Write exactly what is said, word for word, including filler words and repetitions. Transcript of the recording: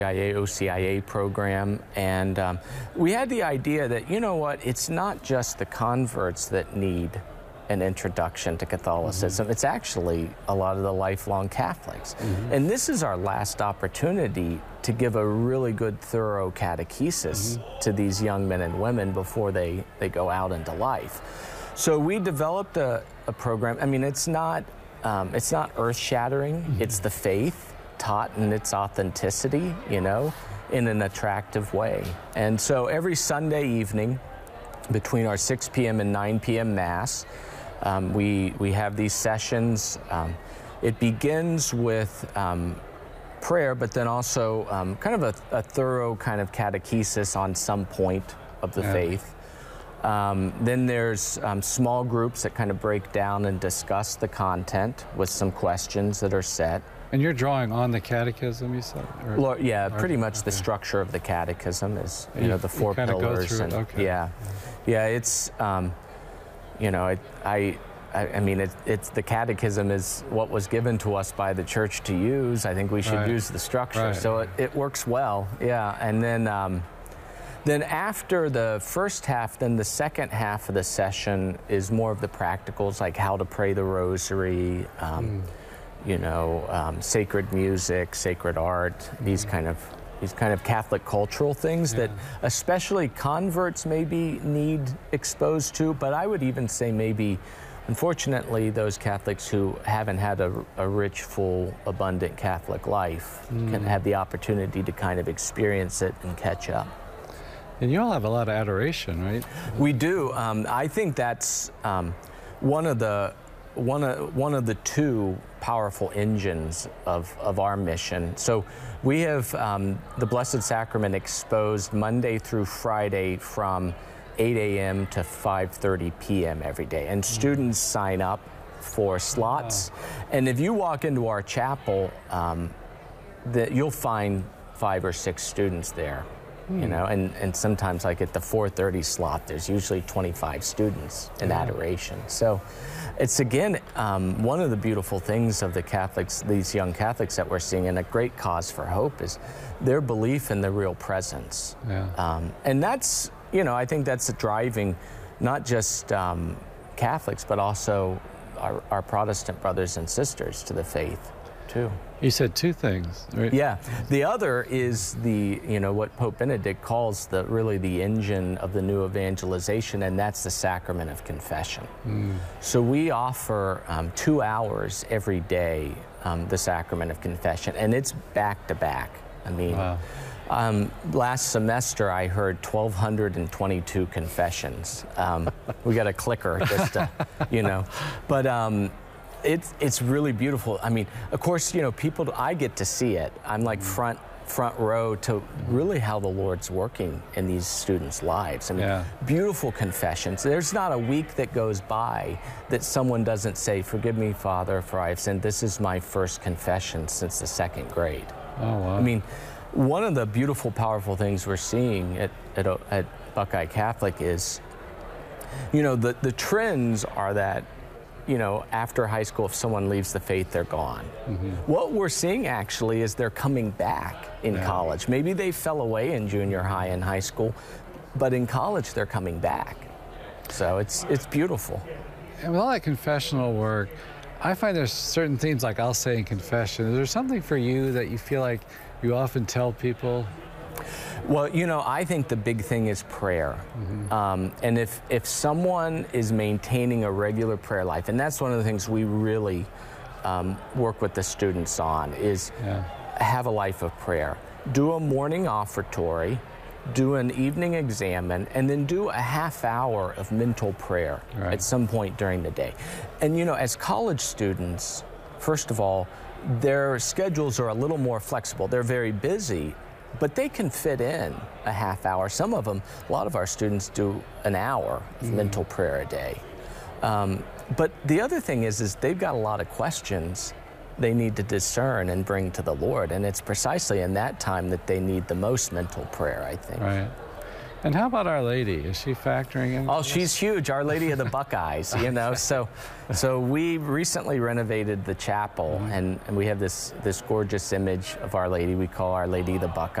I A, O C I A program, and um, we had the idea that, you know what, it's not just the converts that need an introduction to Catholicism. Mm-hmm. It's actually a lot of the lifelong Catholics. Mm-hmm. And this is our last opportunity to give a really good, thorough catechesis mm-hmm. to these young men and women before they, they go out into life. So we developed a, a program. I mean, it's not, um, it's not earth-shattering. Mm-hmm. It's the faith taught in its authenticity, you know, in an attractive way. And so every Sunday evening, between our six p m and nine p m Mass, um, we, we have these sessions. Um, it begins with um, prayer, but then also um, kind of a, a thorough kind of catechesis on some point of the yeah. faith. Um, then there's um, small groups that kind of break down and discuss the content with some questions that are set. And you're drawing on the catechism, you said? Or, Well, yeah, pretty much okay. the structure of the catechism is, you, you know, the four you pillars. Go through and it. Okay. Yeah, yeah, it's, um, you know, it, I, I, I mean, it, it's the catechism is what was given to us by the church to use. I think we should right. use the structure, right. so it, it works well. Yeah, and then, um, then after the first half, then the second half of the session is more of the practicals, like how to pray the rosary. Um, mm. you know, um, sacred music, sacred art, these kind of these kind of Catholic cultural things yeah. that especially converts maybe need exposed to, but I would even say maybe, unfortunately, those Catholics who haven't had a, a rich, full, abundant Catholic life mm. can have the opportunity to kind of experience it and catch up. And you all have a lot of adoration, right? We do. Um, I think that's um, one of the One of, one of the two powerful engines of, of our mission. So we have um, the Blessed Sacrament exposed Monday through Friday from eight a m to five thirty p m every day. And mm-hmm. students sign up for slots. Wow. And if you walk into our chapel, um, the, you'll find five or six students there. You know, and, and sometimes like at the four thirty slot, there's usually twenty-five students in yeah. adoration. So it's, again, um, one of the beautiful things of the Catholics, these young Catholics that we're seeing, and a great cause for hope, is their belief in the real presence. Yeah. Um, and that's, you know, I think that's driving not just um, Catholics, but also our, our Protestant brothers and sisters to the faith, too. You said two things, right? Yeah. The other is the, you know, what Pope Benedict calls the really the engine of the new evangelization, and that's the sacrament of confession. Mm. So we offer um, two hours every day, um, the sacrament of confession, and it's back to back. I mean, wow. um, last semester I heard twelve twenty-two confessions. Um, we got a clicker just to, you know, but, um, It's, it's really beautiful. I mean, of course, you know, people, I get to see it. I'm like front front row to really how the Lord's working in these students' lives. I mean, yeah. beautiful confessions. There's not a week that goes by that someone doesn't say, "Forgive me, Father, for I have sinned. This is my first confession since the second grade." Oh, wow. I mean, one of the beautiful, powerful things we're seeing at, at, at Buckeye Catholic is, you know, the, the trends are that, you know, after high school, if someone leaves the faith, they're gone. Mm-hmm. What we're seeing actually is they're coming back in yeah. college. Maybe they fell away in junior high and high school, but in college they're coming back. So it's it's beautiful. And with all that confessional work, I find there's certain themes, like I'll say in confession, is there something for you that you feel like you often tell people? Well, you know, I think the big thing is prayer. Mm-hmm. um, and if, if someone is maintaining a regular prayer life, and that's one of the things we really um, work with the students on, is yeah. have a life of prayer. Do a morning offertory, do an evening examen, and then do a half hour of mental prayer right. at some point during the day. And, you know, as college students, first of all, their schedules are a little more flexible. They're very busy, but they can fit in a half hour. Some of them, a lot of our students do an hour of mm. mental prayer a day. Um, but the other thing is, is they've got a lot of questions they need to discern and bring to the Lord, and it's precisely in that time that they need the most mental prayer, I think. Right. And how about Our Lady? Is she factoring in? Oh, she's huge. Our Lady of the Buckeyes, you know. So, so we recently renovated the chapel, and, and we have this this gorgeous image of Our Lady. We call Our Lady the Buckeye.